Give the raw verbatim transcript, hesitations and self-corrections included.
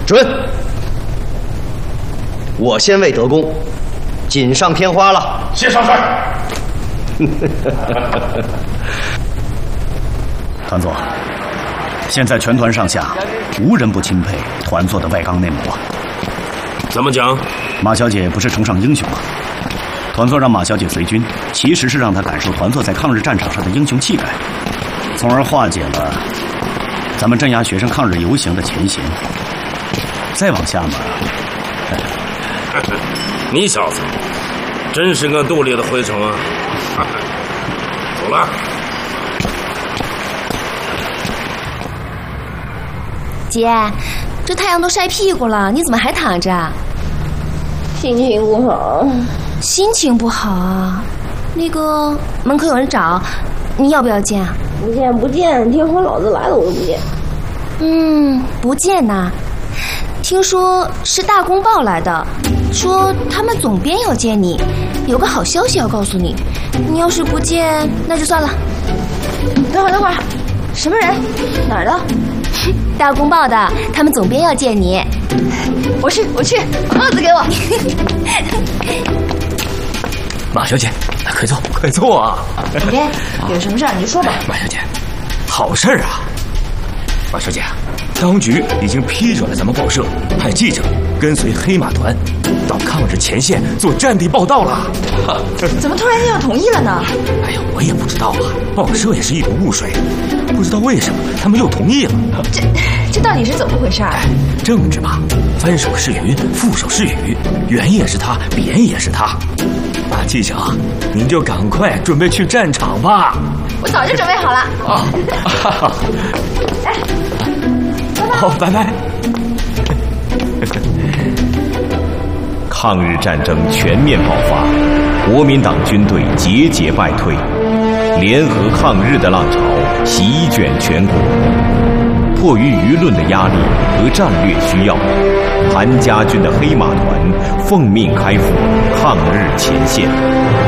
准！我先为德公锦上添花了。 谢少帅。 团座，现在全团上下无人不钦佩团座的外刚内谋啊。 怎么讲？ 马小姐不是崇尚英雄吗？团座让马小姐随军，其实是让她感受团座在抗日战场上的英雄气概，从而化解了咱们镇压学生抗日游行的前嫌。再往下嘛， 你小子真是个肚里的蛔虫啊！走了。 姐，这太阳都晒屁股了，你怎么还躺着？ 心情不好。 心情不好啊？那个门口有人找，你要不要见啊？ 不见不见，天皇老子来了我都不见。 嗯，不见呐。听说是大公报来的，说他们总编要见你，有个好消息要告诉你。你要是不见，那就算了。 等会儿等会儿，什么人？哪儿的？ 大公报的，他们总编要见你。 我去，我去，把帽子给我。 马小姐，快坐，快坐啊！ 总编，有什么事儿你就说吧。 马小姐，好事儿啊！马小姐，当局已经批准了咱们报社派记者跟随黑马团到抗日前线做战地报道了。 怎么突然间又同意了呢？ 哎呀，我也不知道啊，报社也是一头雾水，不知道为什么他们又同意了。 这这到底是怎么回事？ 哎，政治嘛，翻手是云，覆手是雨，圆也是他，扁也是他。马记者，您就赶快准备去战场吧。 我早就准备好了。 啊， 哎， 好，拜拜。 抗日战争全面爆发，国民党军队节节败退，联合抗日的浪潮席卷全国。迫于舆论的压力和战略需要，谭家军的黑马团奉命开赴抗日前线。